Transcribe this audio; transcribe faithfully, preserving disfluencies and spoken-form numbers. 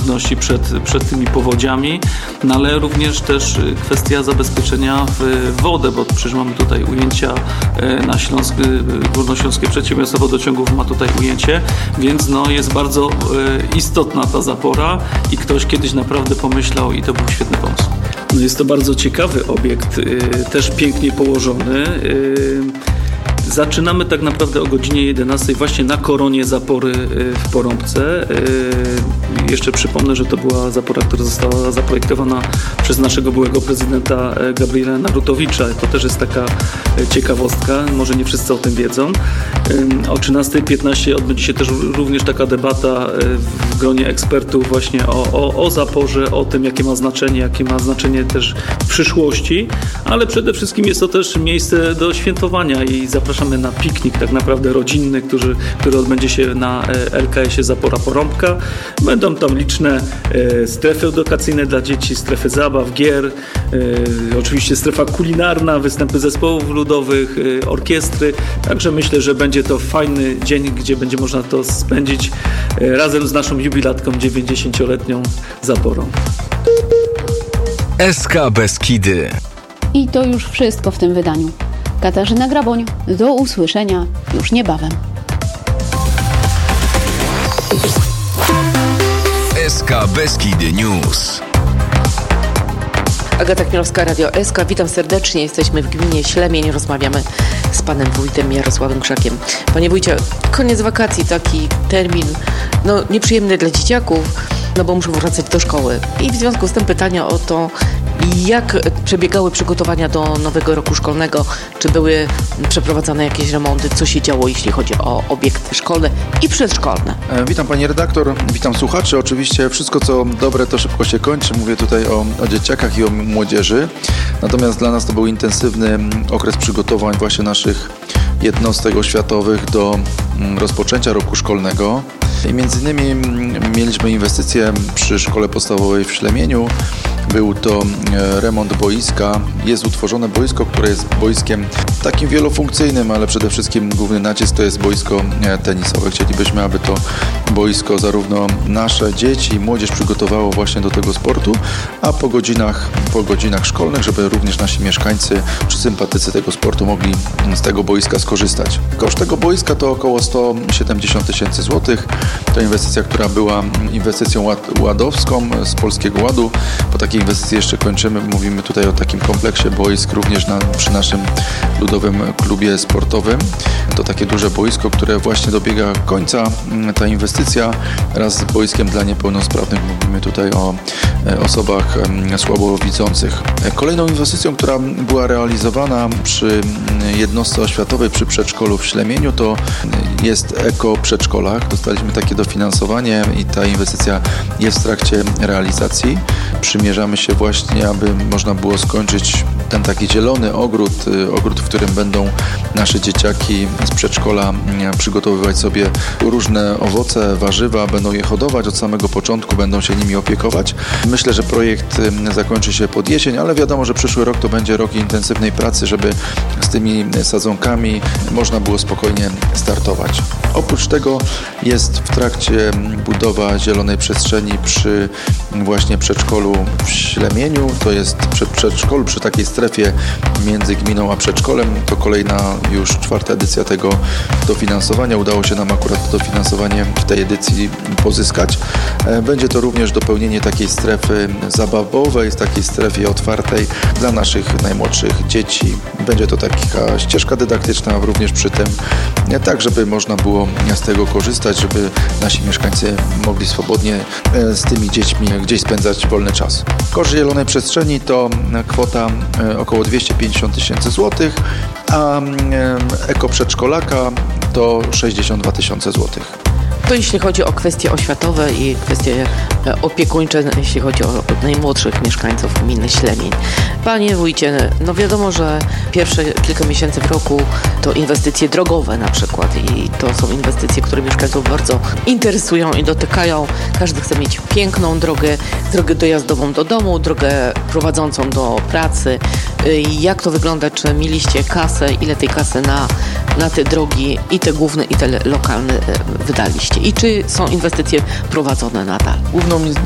żywności przed, przed tymi powodziami, no ale również też kwestia zabezpieczenia w wodę, bo przecież mamy tutaj ujęcia na Śląsk, Górnośląskie Przedsiębiorstwo Wodociągów ma tutaj ujęcie, więc no jest bardzo istotna ta zapora i ktoś kiedyś naprawdę pomyślał i to był świetny pomysł. No jest to bardzo ciekawy obiekt, też pięknie położony. Zaczynamy tak naprawdę o godzinie jedenastej właśnie na koronie zapory w Porąbce. Jeszcze przypomnę, że to była zapora, która została zaprojektowana przez naszego byłego prezydenta Gabriela Narutowicza. To też jest taka ciekawostka, może nie wszyscy o tym wiedzą. O trzynastej piętnaście odbędzie się też również taka debata w gronie ekspertów właśnie o, o, o zaporze, o tym, jakie ma znaczenie, jakie ma znaczenie też w przyszłości, ale przede wszystkim jest to też miejsce do świętowania i zapraszamy na piknik tak naprawdę rodzinny, który, który odbędzie się na L K S-ie Zapora Porąbka. Będą tam liczne e, strefy edukacyjne dla dzieci, strefy zabaw, gier, e, oczywiście strefa kulinarna, występy zespołów ludowych, e, orkiestry. Także myślę, że będzie to fajny dzień, gdzie będzie można to spędzić e, razem z naszą jubilatką dziewięćdziesięcioletnią Zaporą. S K Beskidy. I to już wszystko w tym wydaniu. Katarzyna Graboń, do usłyszenia już niebawem. S K Beskidy News. Agata Chmielowska, Radio S K. Witam serdecznie. Jesteśmy w gminie Ślemień. Rozmawiamy z panem wójtem Jarosławem Krzakiem. Panie wójcie, koniec wakacji, taki termin no, nieprzyjemny dla dzieciaków, no bo muszą wracać do szkoły. I w związku z tym pytania o to, jak przebiegały przygotowania do nowego roku szkolnego? Czy były przeprowadzane jakieś remonty? Co się działo, jeśli chodzi o obiekty szkolne i przedszkolne? Witam pani redaktor, witam słuchaczy. Oczywiście wszystko co dobre to szybko się kończy. Mówię tutaj o, o dzieciakach i o młodzieży. Natomiast dla nas to był intensywny okres przygotowań właśnie naszych jednostek oświatowych do rozpoczęcia roku szkolnego. I między innymi mieliśmy inwestycje przy szkole podstawowej w Ślemieniu. Był to remont boiska. Jest utworzone boisko, które jest boiskiem takim wielofunkcyjnym, ale przede wszystkim główny nacisk to jest boisko tenisowe. Chcielibyśmy, aby to boisko zarówno nasze dzieci i młodzież przygotowało właśnie do tego sportu, a po godzinach, po godzinach szkolnych, żeby również nasi mieszkańcy czy sympatycy tego sportu mogli z tego boiska skorzystać. Koszt tego boiska to około sto siedemdziesiąt tysięcy złotych. To inwestycja, która była inwestycją ład, ładowską z Polskiego Ładu. Po takiej inwestycji jeszcze kończymy. Mówimy tutaj o takim kompleksie boisk również na, przy naszym ludowym klubie sportowym. To takie duże boisko, które właśnie dobiega końca. Ta inwestycja wraz z boiskiem dla niepełnosprawnych. Mówimy tutaj o osobach słabowidzących. Kolejną inwestycją, która była realizowana przy jednostce oświatowej przy przedszkolu w Ślemieniu, to jest eko-przedszkolach. Dostaliśmy takie dofinansowanie i ta inwestycja jest w trakcie realizacji. Przymierzamy się właśnie, aby można było skończyć ten taki zielony ogród, ogród, w którym będą nasze dzieciaki z przedszkola przygotowywać sobie różne owoce, warzywa, będą je hodować od samego początku, będą się nimi opiekować. Myślę, że projekt zakończy się pod jesień, ale wiadomo, że przyszły rok to będzie rok intensywnej pracy, żeby z tymi sadzonkami można było spokojnie startować. Oprócz tego jest w trakcie budowa zielonej przestrzeni przy właśnie przedszkolu w Ślemieniu. To jest przy przedszkolu, przy takiej strefie między gminą a przedszkolem. To kolejna już czwarta edycja tego dofinansowania. Udało się nam akurat to dofinansowanie w tej edycji pozyskać. Będzie to również dopełnienie takiej strefy zabawowej, z takiej strefie otwartej dla naszych najmłodszych dzieci. Będzie to taka ścieżka dydaktyczna również przy tym, tak żeby można było z tego korzystać, żeby nasi mieszkańcy mogli swobodnie z tymi dziećmi gdzieś spędzać wolny czas. Koszt zielonej przestrzeni to kwota około dwieście pięćdziesiąt tysięcy złotych, a eko przedszkolaka to sześćdziesiąt dwa tysiące złotych. To jeśli chodzi o kwestie oświatowe i kwestie opiekuńcze, jeśli chodzi o najmłodszych mieszkańców gminy Ślemień. Panie wójcie, no wiadomo, że pierwsze kilka miesięcy w roku to inwestycje drogowe na przykład i to są inwestycje, które mieszkańców bardzo interesują i dotykają. Każdy chce mieć piękną drogę, drogę dojazdową do domu, drogę prowadzącą do pracy. Jak to wygląda? Czy mieliście kasę? Ile tej kasy na, na te drogi i te główne i te lokalne wydaliście? I czy są inwestycje prowadzone nadal? Główną